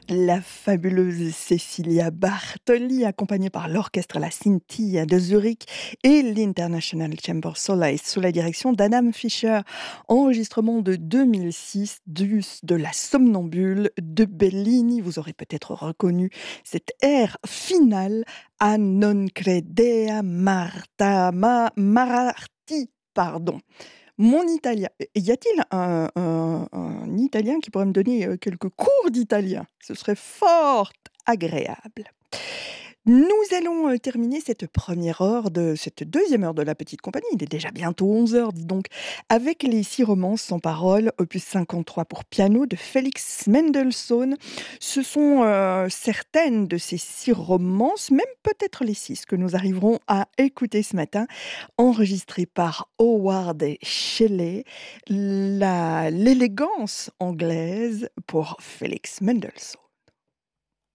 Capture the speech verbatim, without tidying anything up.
La fabuleuse Cecilia Bartoli, accompagnée par l'orchestre La Scintilla de Zurich et l'International Chamber Solace sous la direction d'Adam Fischer. Enregistrement de deux mille six du, de La Somnambule de Bellini. Vous aurez peut-être reconnu cet air final à Non credea Marta ma, Mararti. Pardon. Mon italien. Y a-t-il un, un- un Italien qui pourrait me donner euh, quelques cours d'italien? Ce serait fort agréable. Nous allons euh, terminer cette première heure de cette deuxième heure de la petite compagnie. Il est déjà bientôt onze heures, dis donc, avec les six romances sans parole, opus cinquante-trois pour piano de Félix Mendelssohn. Ce sont euh, certaines de ces six romances, même peut-être les six que nous arriverons à écouter ce matin, enregistrées par Howard Shelley, la- l'élégance anglaise pour Félix Mendelssohn.